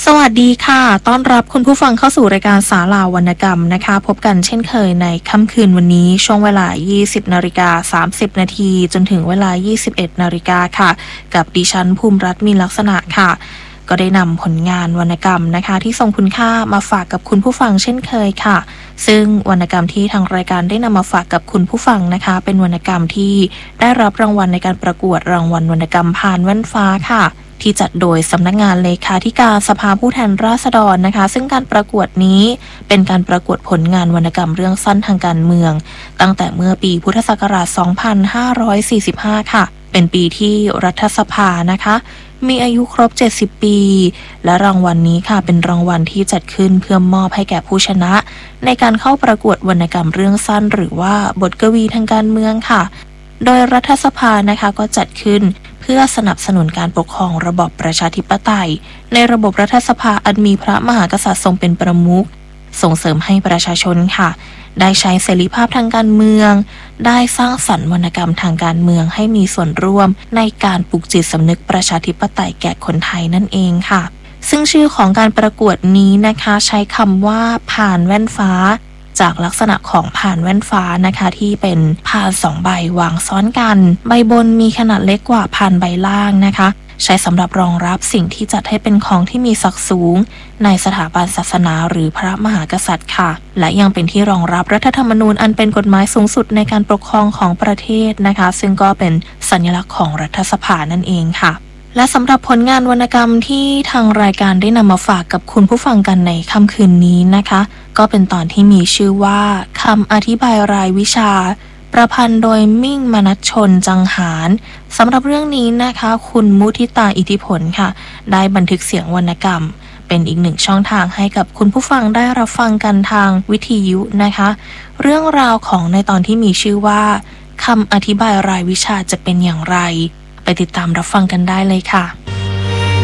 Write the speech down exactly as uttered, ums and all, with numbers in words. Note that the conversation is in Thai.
สวัสดีค่ะต้อนรับคุณผู้ฟังเข้าสู่รายการศาลาวรรณกรรมนะคะพบกันเช่นเคยในค่ำคืนวันนี้ช่วงเวลา ยี่สิบนาฬิกาสามสิบนาทีจนถึงเวลา ยี่สิบเอ็ดนาฬิกาค่ะกับดิฉันภูมิรัตน์มีลักษณะค่ะก็ได้นำผลงานวรรณกรรมนะคะที่ทรงคุณค่ามาฝากกับคุณผู้ฟังเช่นเคยค่ะซึ่งวรรณกรรมที่ทางรายการได้นำมาฝากกับคุณผู้ฟังนะคะเป็นวรรณกรรมที่ได้รับรางวัลในการประกวดรางวัลวรรณกรรมผ่านแว่นฟ้าค่ะที่จัดโดยสำนักงานเลขาธิการสภาผู้แทนราษฎรนะคะซึ่งการประกวดนี้เป็นการประกวดผลงานวรรณกรรมเรื่องสั้นทางการเมืองตั้งแต่เมื่อปีพุทธศักราช สองพันห้าร้อยสี่สิบห้า ค่ะเป็นปีที่รัฐสภานะคะมีอายุครบเจ็ดสิบปีและรางวัลนี้ค่ะเป็นรางวัลที่จัดขึ้นเพื่อมอบให้แก่ผู้ชนะในการเข้าประกวดวรรณกรรมเรื่องสั้นหรือว่าบทกวีทางการเมืองค่ะโดยรัฐสภานะคะก็จัดขึ้นเพื่อสนับสนุนการปกครองระบอบประชาธิปไตยในระบบรัฐสภาอันมีพระมหากษัตริย์ทรงเป็นประมุขส่งเสริมให้ประชาชนค่ะได้ใช้เสรีภาพทางการเมืองได้สร้างสรรค์วรรณกรรมทางการเมืองให้มีส่วนร่วมในการปลุกจิตสำนึกประชาธิปไตยแก่คนไทยนั่นเองค่ะซึ่งชื่อของการประกวดนี้นะคะใช้คำว่าผ่านแว่นฟ้าจากลักษณะของผ่านแว่นฟ้านะคะที่เป็นผ่านสองใบวางซ้อนกันใบบนมีขนาดเล็กกว่าผ่านใบล่างนะคะใช้สำหรับรองรับสิ่งที่จัดให้เป็นของที่มีศักดิ์สูงในสถาบันศาสนาหรือพระมหากษัตริย์ค่ะและยังเป็นที่รองรับรัฐธรรมนูญอันเป็นกฎหมายสูงสุดในการปกครองของประเทศนะคะซึ่งก็เป็นสัญลักษณ์ของรัฐสภานั่นเองค่ะและสำหรับผลงานวรรณกรรมที่ทางรายการได้นำมาฝากกับคุณผู้ฟังกันในค่ำคืนนี้นะคะก็เป็นตอนที่มีชื่อว่าคำอธิบายรายวิชาประพันธ์โดยมิ่งมนัสชนจังหารสำหรับเรื่องนี้นะคะคุณมุทิตาอิทธิผลค่ะได้บันทึกเสียงวรรณกรรมเป็นอีกหนึ่งช่องทางให้กับคุณผู้ฟังได้รับฟังกันทางวิทยุนะคะเรื่องราวของในตอนที่มีชื่อว่าคำอธิบายรายวิชาจะเป็นอย่างไรไปติดตามรับฟังกันได้เลยค่ะ